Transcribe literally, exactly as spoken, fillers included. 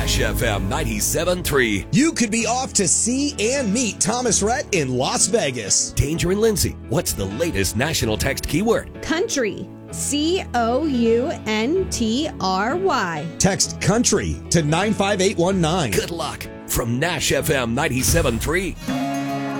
Nash F M ninety-seven point three. You could be off to see and meet Thomas Rhett in Las Vegas. Danger and Lindsay, what's the latest national text keyword? Country. C O U N T R Y. Text country to nine five eight one nine. Good luck from Nash F M ninety-seven point three.